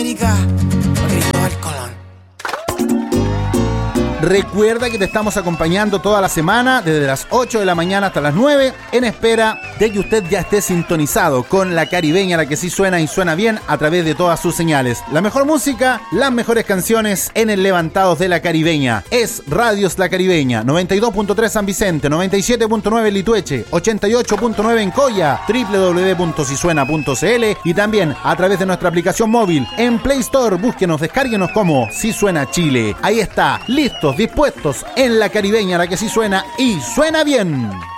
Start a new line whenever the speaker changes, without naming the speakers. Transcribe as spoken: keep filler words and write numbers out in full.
América, Cristóbal Colón.
Recuerda que te estamos acompañando toda la semana, desde las ocho de la mañana hasta las nueve, en espera de que usted ya esté sintonizado con La Caribeña, la que sí suena y suena bien a través de todas sus señales. La mejor música, las mejores canciones en el Levantados de La Caribeña. Es Radios La Caribeña, noventa y dos punto tres San Vicente, noventa y siete punto nueve en Litueche, ochenta y ocho punto nueve en Coya, doble u doble u doble u punto si suena punto c l y también a través de nuestra aplicación móvil en Play Store. Búsquenos, descárguenos como Si Suena Chile. Ahí está, listos, dispuestos en La Caribeña, la que sí suena y suena bien.